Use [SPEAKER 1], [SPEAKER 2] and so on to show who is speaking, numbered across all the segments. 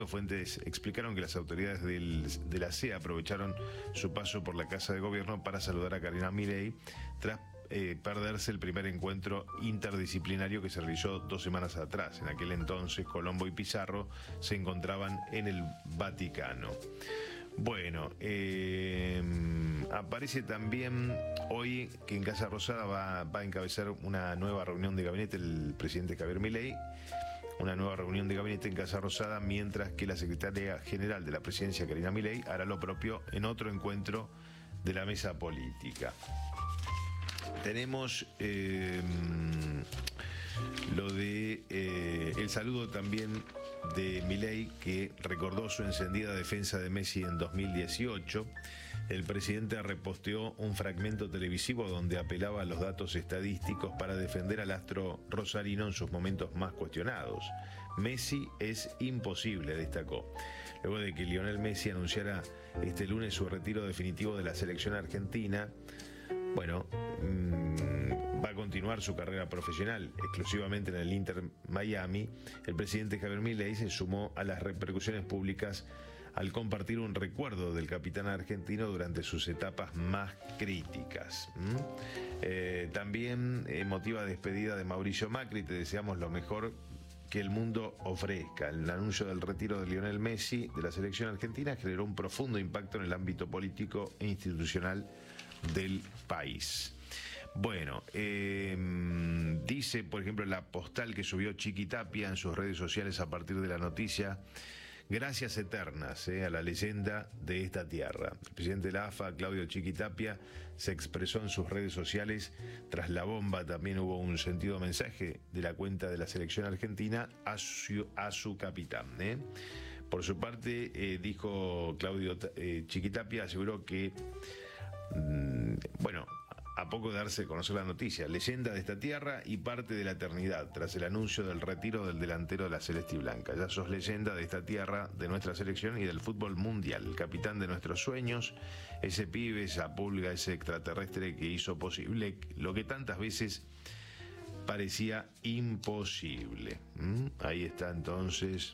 [SPEAKER 1] Fuentes explicaron que las autoridades de la CEA aprovecharon su paso por la Casa de Gobierno para saludar a Karina Milei tras perderse el primer encuentro interdisciplinario que se realizó 2 semanas atrás. En aquel entonces, Colombo y Pizarro se encontraban en el Vaticano. Bueno, aparece también hoy que en Casa Rosada va a encabezar una nueva reunión de gabinete el presidente Javier Milei, una nueva reunión de gabinete en Casa Rosada, mientras que la secretaria general de la presidencia, Karina Milei, hará lo propio en otro encuentro de la mesa política. Tenemos lo de el saludo también de Milei, que recordó su encendida defensa de Messi en 2018. El presidente reposteó un fragmento televisivo donde apelaba a los datos estadísticos para defender al astro rosarino en sus momentos más cuestionados. Messi es imposible, destacó. Luego de que Lionel Messi anunciara este lunes su retiro definitivo de la selección argentina, bueno, va a continuar su carrera profesional exclusivamente en el Inter Miami. El presidente Javier Milei se sumó a las repercusiones públicas al compartir un recuerdo del capitán argentino durante sus etapas más críticas. También emotiva despedida de Mauricio Macri: te deseamos lo mejor que el mundo ofrezca. El anuncio del retiro de Lionel Messi de la selección argentina generó un profundo impacto en el ámbito político e institucional del país. Bueno, dice, por ejemplo, la postal que subió Chiqui Tapia en sus redes sociales a partir de la noticia: gracias eternas a la leyenda de esta tierra. El presidente de la AFA, Claudio Chiqui Tapia, se expresó en sus redes sociales. Tras la bomba también hubo un sentido mensaje de la cuenta de la selección argentina a su capitán. Por su parte, dijo Claudio Chiqui Tapia, aseguró que, bueno, a poco de darse a conocer la noticia, leyenda de esta tierra y parte de la eternidad, tras el anuncio del retiro del delantero de la Celeste y Blanca. Ya sos leyenda de esta tierra, de nuestra selección y del fútbol mundial, el capitán de nuestros sueños, ese pibe, esa pulga, ese extraterrestre que hizo posible lo que tantas veces parecía imposible. Ahí está entonces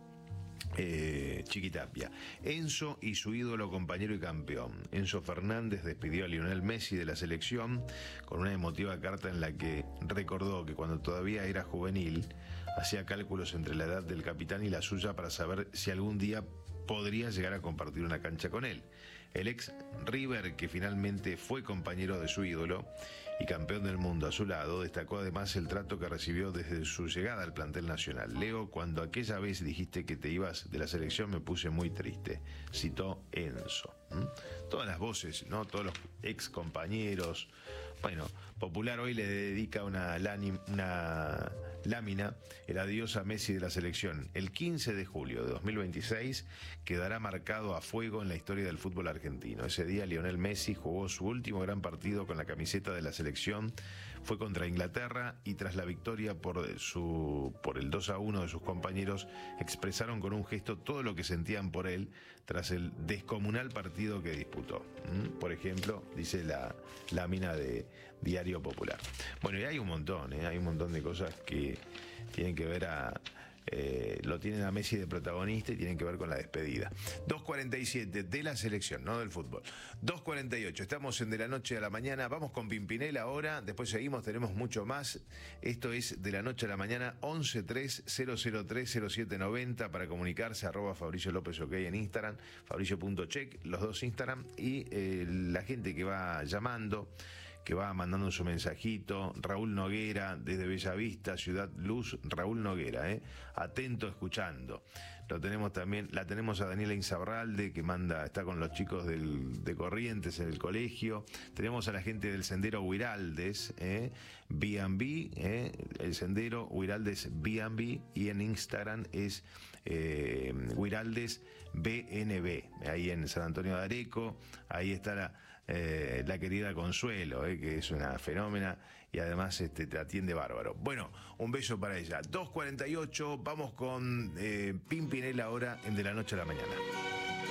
[SPEAKER 1] Chiqui Tapia. Enzo y su ídolo, compañero y campeón. Enzo Fernández despidió a Lionel Messi de la selección con una emotiva carta en la que recordó que cuando todavía era juvenil hacía cálculos entre la edad del capitán y la suya para saber si algún día podría llegar a compartir una cancha con él. El ex River, que finalmente fue compañero de su ídolo y campeón del mundo a su lado, destacó además el trato que recibió desde su llegada al plantel nacional. Leo, cuando aquella vez dijiste que te ibas de la selección me puse muy triste, citó Enzo. Todas las voces, ¿no? Todos los ex compañeros. Bueno, Popular hoy le dedica una lámina, el adiós a Messi de la selección. El 15 de julio de 2026 quedará marcado a fuego en la historia del fútbol argentino. Ese día Lionel Messi jugó su último gran partido con la camiseta de la selección. Fue contra Inglaterra y tras la victoria por el 2-1 de sus compañeros, expresaron con un gesto todo lo que sentían por él tras el descomunal partido que disputó. Por ejemplo, dice la lámina de Diario Popular. Bueno, y hay un montón de cosas que tienen que ver lo tienen a Messi de protagonista y tienen que ver con la despedida. 2:47 de la selección, no del fútbol. 2:48, estamos en De la Noche a la Mañana. Vamos con Pimpinela ahora, después seguimos, tenemos mucho más. Esto es De la Noche a la Mañana, 1130030790 para comunicarse, @Fabricio López OK en Instagram, Fabricio.check, los dos Instagram, y la gente que va llamando, que va mandando su mensajito. Raúl Noguera desde Bellavista, Ciudad Luz. Raúl Noguera, atento, escuchando. Lo tenemos también, la tenemos a Daniela Insaurralde, que está con los chicos de Corrientes en el colegio. Tenemos a la gente del Sendero Huiraldes, B&B, el Sendero Huiraldes B&B, y en Instagram es Huiraldes BNB, ahí en San Antonio de Areco. Ahí está la querida Consuelo, que es una fenómena y además te atiende bárbaro. Bueno, un beso para ella. 2:48, vamos con Pimpinela ahora en De la Noche a la Mañana.